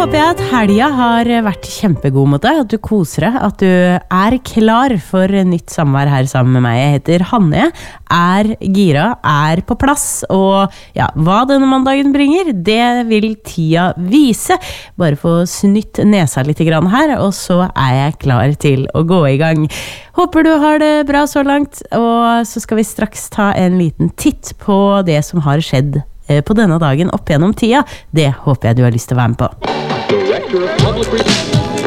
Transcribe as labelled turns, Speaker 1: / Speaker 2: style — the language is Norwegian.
Speaker 1: håper jeg at helga har vært kjempegod mot deg, at du koser deg, at du klar for nytt samvær her sammen med meg. Jeg heter Hanne, gira, på plass, og ja, hva denne mandagen bringer, det vil tida vise. Bare få snytt nesa litt grann her, og så jeg klar til å gå i gang. Håper du har det bra så langt, og så skal vi straks ta en liten titt på det som har skjedd på denne dagen opp gjennom tida. Det håper jeg du har lyst til å være med på.